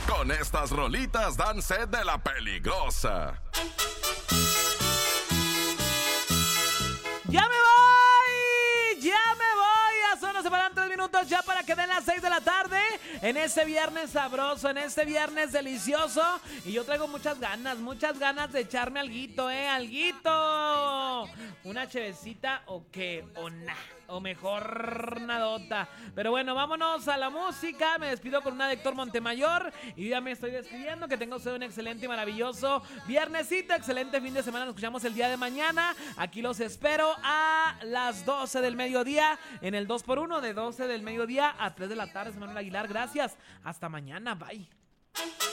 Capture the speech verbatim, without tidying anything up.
Con estas rolitas dan sed de la peligrosa. ¡Ya me voy! ¡Ya me voy! Ya solo se paran tres minutos ya para que den las seis de la tarde. En este viernes sabroso, en este viernes delicioso. Y yo traigo muchas ganas, muchas ganas de echarme alguito, ¿eh? ¡Alguito! ¿Una chevecita o qué? ¿O nada? O mejor nadota. Pero bueno, vámonos a la música. Me despido con una de Héctor Montemayor. Y ya me estoy despidiendo. Que tenga usted un excelente y maravilloso viernesito. Excelente fin de semana. Nos escuchamos el día de mañana. Aquí los espero a las doce del mediodía. En el dos por uno de doce del mediodía a tres de la tarde. Manuel Aguilar, gracias. Hasta mañana. Bye.